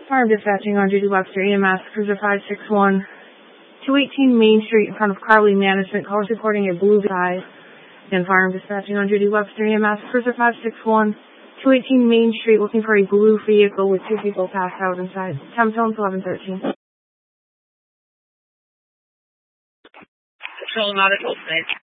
Farm dispatching on duty Webster EMS, cruiser 561, 218 Main Street in front of Carly Management, calls reporting a blue sky. And Farm dispatching on duty Webster EMS, cruiser 561, 218 Main Street, looking for a blue vehicle with 2 people passed out inside. Time zone 1113. Patrol Nautical Space.